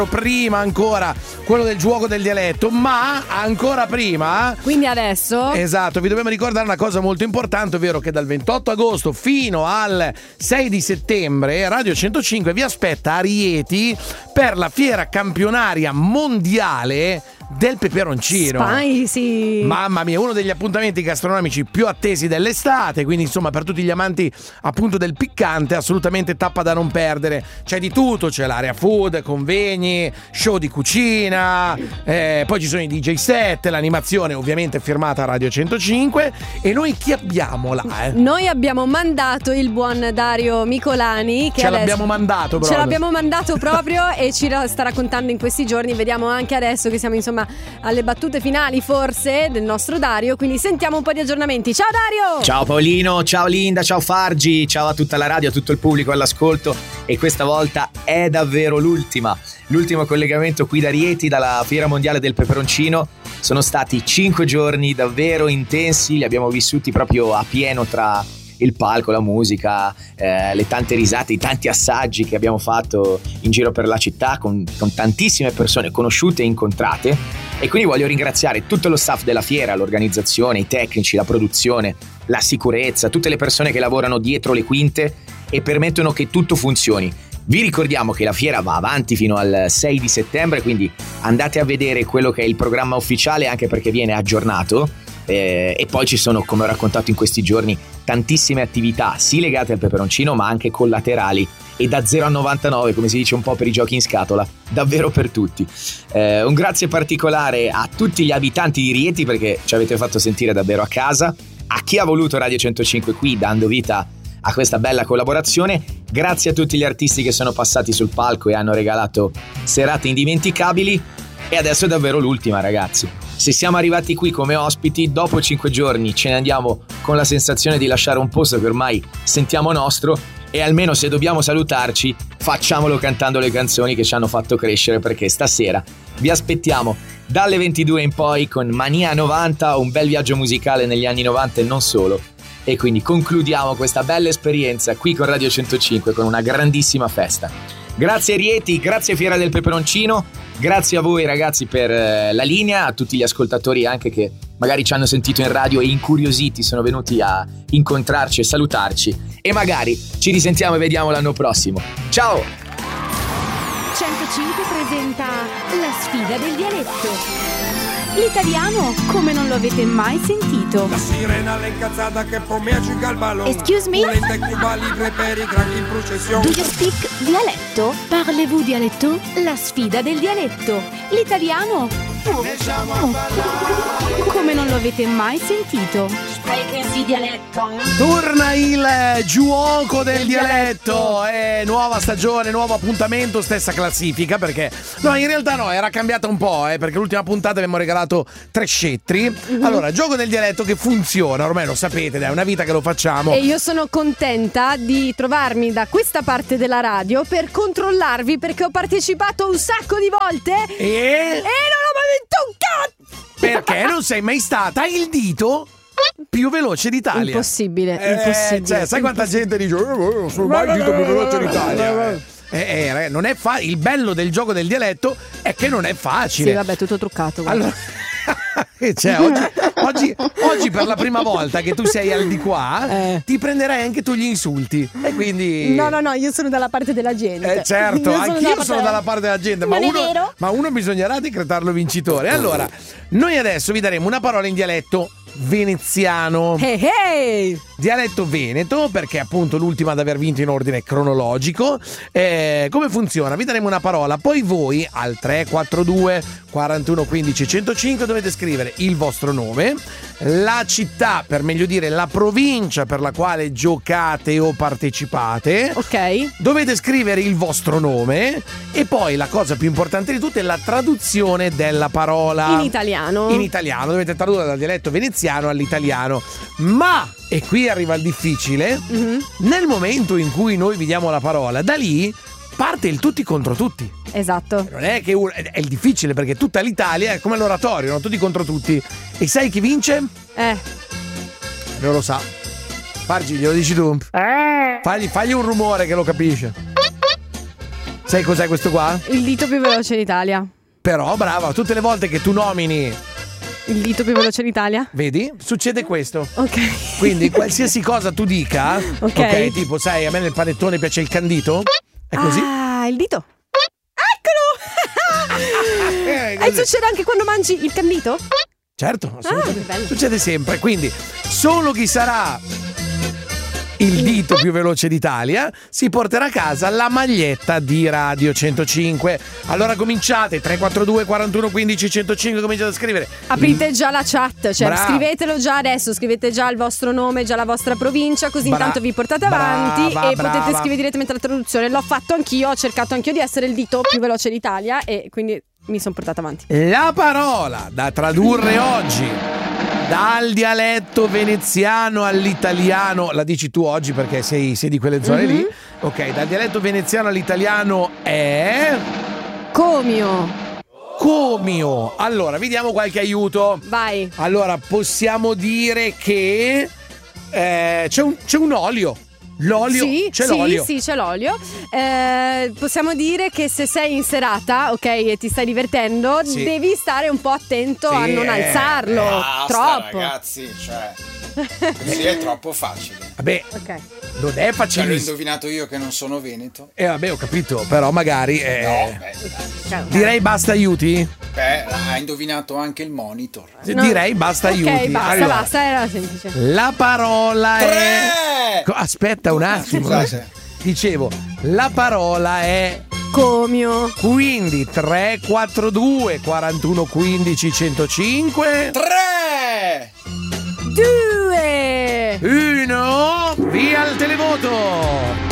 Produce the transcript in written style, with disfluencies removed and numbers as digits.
prima ancora quello del gioco del dialetto, ma ancora prima, quindi adesso, esatto, vi dobbiamo ricordare una cosa molto importante, ovvero che dal 28 agosto fino al 6 di settembre Radio 105 vi aspetta a Rieti per la fiera campionaria mondiale del peperoncino. Spicy. Mamma mia, uno degli appuntamenti gastronomici più attesi dell'estate, quindi insomma per tutti gli amanti appunto del piccante, assolutamente tappa da non perdere. C'è di tutto, c'è l'area food, convegni, show di cucina, poi ci sono i DJ set, l'animazione ovviamente firmata a Radio 105. E noi chi abbiamo là? Noi abbiamo mandato il buon Dario Micolani, che l'abbiamo mandato proprio. Ce l'abbiamo mandato proprio e ci sta raccontando in questi giorni. Vediamo anche adesso che siamo insomma alle battute finali forse del nostro Dario, quindi sentiamo un po' di aggiornamenti. Ciao Dario! Ciao Paolino, ciao Linda, ciao Fargi, ciao a tutta la radio, a tutto il pubblico all'ascolto. E questa volta è davvero l'ultimo collegamento qui da Rieti, dalla Fiera Mondiale del Peperoncino. Sono stati 5 giorni davvero intensi, li abbiamo vissuti proprio a pieno tra il palco, la musica, le tante risate, i tanti assaggi che abbiamo fatto in giro per la città con tantissime persone conosciute e incontrate. E quindi voglio ringraziare tutto lo staff della fiera, l'organizzazione, i tecnici, la produzione, la sicurezza, tutte le persone che lavorano dietro le quinte e permettono che tutto funzioni. Vi ricordiamo che la fiera va avanti fino al 6 di settembre, quindi andate a vedere quello che è il programma ufficiale, anche perché viene aggiornato. E poi ci sono, come ho raccontato in questi giorni, tantissime attività sì legate al peperoncino ma anche collaterali, e da 0 a 99, come si dice un po' per i giochi in scatola, davvero per tutti. Un grazie particolare a tutti gli abitanti di Rieti, perché ci avete fatto sentire davvero a casa, a chi ha voluto Radio 105 qui dando vita a questa bella collaborazione. Grazie a tutti gli artisti che sono passati sul palco e hanno regalato serate indimenticabili. E adesso è davvero l'ultima, ragazzi. Se siamo arrivati qui come ospiti, dopo 5 giorni ce ne andiamo con la sensazione di lasciare un posto che ormai sentiamo nostro, e almeno se dobbiamo salutarci facciamolo cantando le canzoni che ci hanno fatto crescere, perché stasera vi aspettiamo dalle 22 in poi con Mania 90, un bel viaggio musicale negli anni 90 e non solo. E quindi concludiamo questa bella esperienza qui con Radio 105 con una grandissima festa. Grazie Rieti, grazie Fiera del Peperoncino, grazie a voi ragazzi per la linea, a tutti gli ascoltatori anche che magari ci hanno sentito in radio e incuriositi sono venuti a incontrarci e salutarci, e magari ci risentiamo e vediamo l'anno prossimo. Ciao! 105 presenta la sfida del dialetto. L'italiano come non lo avete mai sentito. La sirena l'incazzata che pomea giga al ballo. Excuse me? Volete Cuba libre per i crack in processione. Do you speak dialetto? Parlez-vous dialetto? La sfida del dialetto. L'italiano come non lo avete mai sentito. Sprechi dialetto. Torna il gioco del dialetto, nuova stagione, nuovo appuntamento, stessa classifica, perché no, in realtà no, era cambiata un po', perché l'ultima puntata abbiamo regalato 3 scettri. Allora, gioco del dialetto che funziona, ormai lo sapete, è una vita che lo facciamo. E io sono contenta di trovarmi da questa parte della radio per controllarvi, perché ho partecipato un sacco di volte e non ho mai vinto un cazzo! Perché non sei mai stata il dito più veloce d'Italia. Impossibile, impossibile. Cioè, sai quanta gente dice sono mai il dito più veloce d'Italia. Non è il bello del gioco del dialetto è che non è facile. Sì, vabbè, tutto truccato. Guarda. Allora, cioè, oggi per la prima volta che tu sei al di qua, ti prenderai anche tu gli insulti. E quindi No, io sono dalla parte della gente. Certo, anch'io sono dalla parte della gente, ma uno bisognerà decretarlo vincitore. Allora, noi adesso vi daremo una parola in dialetto veneziano. Hey! Dialetto veneto, perché appunto l'ultima ad aver vinto in ordine cronologico. Come funziona? Vi daremo una parola, poi voi al 342 41 15 105 dovete scrivere il vostro nome, la città, per meglio dire la provincia per la quale giocate o partecipate. Ok. Dovete scrivere il vostro nome e poi la cosa più importante di tutto è la traduzione della parola in italiano. In italiano dovete tradurre dal dialetto veneziano all'italiano. Ma, e qui arriva il difficile, nel momento in cui noi vi diamo la parola, da lì parte il tutti contro tutti. Esatto. Non è che è il difficile, perché tutta l'Italia è come l'oratorio, no? Tutti contro tutti. E sai chi vince? Non lo sa. Fargi, glielo dici tu. Fagli un rumore che lo capisce. Sai cos'è questo qua? Il dito più veloce d'Italia. Però brava, tutte le volte che tu nomini Il dito più veloce d'Italia? vedi, succede questo. Ok. Quindi qualsiasi cosa tu dica, Ok. tipo sai, a me nel panettone piace il candito, è così. Ah, il dito. Eccolo! E Così. succede anche quando mangi il candito? Certo, assolutamente. bello. Succede sempre. Quindi, solo chi sarà il dito più veloce d'Italia si porterà a casa la maglietta di Radio 105. Allora cominciate, 342 41 15 105, cominciate a scrivere. Aprite già la chat, cioè Brava. scrivetelo già adesso, scrivete già il vostro nome, già la vostra provincia, così intanto vi portate avanti e potete scrivere direttamente la traduzione. L'ho fatto anch'io, ho cercato anch'io di essere il dito più veloce d'Italia e quindi mi sono portata avanti. La parola da tradurre oggi dal dialetto veneziano all'italiano, la dici tu oggi perché sei di quelle zone lì. Ok, dal dialetto veneziano all'italiano è comio. Allora, vi diamo qualche aiuto. Vai. Allora, possiamo dire che c'è un olio. L'olio, c'è l'olio. Sì, c'è l'olio. Possiamo dire che se sei in serata, ok, e ti stai divertendo, Sì. devi stare un po' attento a non alzarlo Basta, troppo. ragazzi, cioè, così è troppo facile. Vabbè, Ok. non è Cioè, l'ho facilissimo. indovinato io che non sono veneto. Vabbè, ho capito, però magari No, beh, direi basta aiuti. ha indovinato anche il monitor. No. Direi basta Ok, aiuti. basta, Allora, basta, era semplice. la parola è 3! aspetta un attimo. Scusate. Dicevo, la parola è Comio. quindi 342 41 15 105 3! 2. 1 via il televoto.